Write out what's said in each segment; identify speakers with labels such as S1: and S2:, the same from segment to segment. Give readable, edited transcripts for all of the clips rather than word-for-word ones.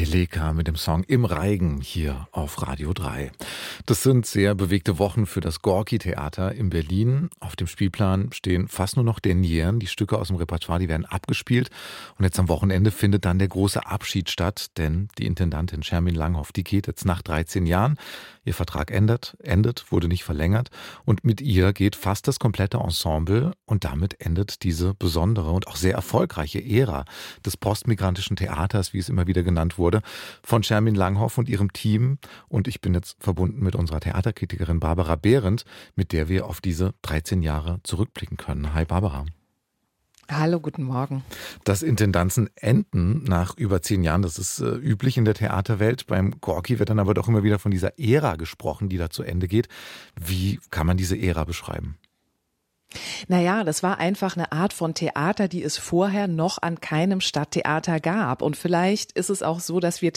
S1: Eleka mit dem Song Im Reigen hier auf Radio 3. Das sind sehr bewegte Wochen für das Gorki-Theater in Berlin. Auf dem Spielplan stehen fast nur noch Dernieren. Die Stücke aus dem Repertoire, die werden abgespielt. Und jetzt am Wochenende findet dann der große Abschied statt, denn die Intendantin Schermin Langhoff, die geht jetzt nach 13 Jahren. Ihr Vertrag endet, wurde nicht verlängert. Und mit ihr geht fast das komplette Ensemble. Und damit endet diese besondere und auch sehr erfolgreiche Ära des postmigrantischen Theaters, wie es immer wieder genannt wurde, von Schermin Langhoff und ihrem Team. Und ich bin jetzt verbunden mit unserer Theaterkritikerin Barbara Behrendt, mit der wir auf diese 13 Jahre zurückblicken können. Hi Barbara.
S2: Hallo, guten Morgen.
S1: Dass Intendanzen enden nach über 10 Jahren, das ist üblich in der Theaterwelt. Beim Gorki wird dann aber doch immer wieder von dieser Ära gesprochen, die da zu Ende geht. Wie kann man diese Ära beschreiben?
S2: Naja, das war einfach eine Art von Theater, die es vorher noch an keinem Stadttheater gab. Und vielleicht ist es auch so, dass wir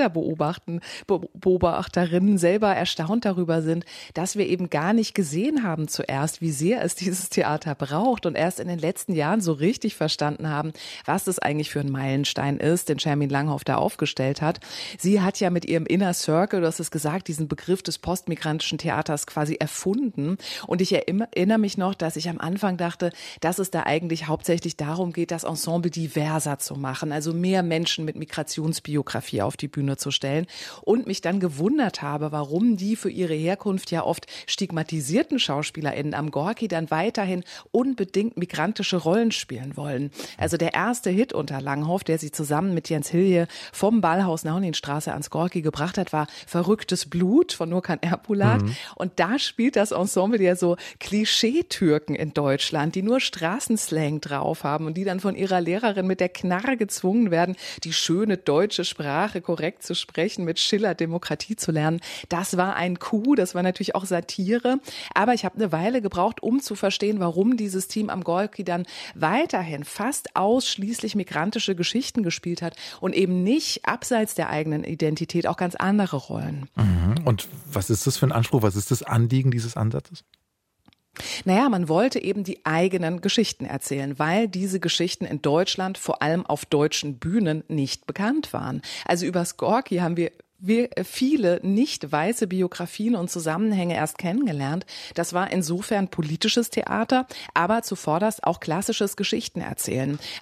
S2: Theaterbeobachterinnen selber erstaunt darüber sind, dass wir eben gar nicht gesehen haben zuerst, wie sehr es dieses Theater braucht und erst in den letzten Jahren so richtig verstanden haben, was das eigentlich für ein Meilenstein ist, den Schermin Langhoff da aufgestellt hat. Sie hat ja mit ihrem Inner Circle, du hast es gesagt, diesen Begriff des postmigrantischen Theaters quasi erfunden. Und ich erinnere mich noch, dass ich am Anfang dachte, dass es da eigentlich hauptsächlich darum geht, das Ensemble diverser zu machen, also mehr Menschen mit Migrationsbiografie auf die Bühne zu stellen und mich dann gewundert habe, warum die für ihre Herkunft ja oft stigmatisierten SchauspielerInnen am Gorki dann weiterhin unbedingt migrantische Rollen spielen wollen. Also der erste Hit unter Langhoff, der sie zusammen mit Jens Hilje vom Ballhaus Nauninstraße ans Gorki gebracht hat, war Verrücktes Blut von Nurkan Erbulat. Und da spielt das Ensemble ja so Klischee-Türken in Deutschland, die nur Straßenslang drauf haben und die dann von ihrer Lehrerin mit der Knarre gezwungen werden, die schöne deutsche Sprache korrekt zu sprechen, mit Schiller Demokratie zu lernen. Das war ein Coup, das war natürlich auch Satire, aber ich habe eine Weile gebraucht, um zu verstehen, warum dieses Team am Gorki dann weiterhin fast ausschließlich migrantische Geschichten gespielt hat und eben nicht abseits der eigenen Identität auch ganz andere Rollen.
S1: Und was ist das für ein Anspruch, was ist das Anliegen dieses Ansatzes?
S2: Naja, man wollte eben die eigenen Geschichten erzählen, weil diese Geschichten in Deutschland vor allem auf deutschen Bühnen nicht bekannt waren. Also übers Gorki haben wir viele nicht weiße Biografien und Zusammenhänge erst kennengelernt. Das war insofern politisches Theater, aber zuvorderst auch klassisches Geschichtenerzählen.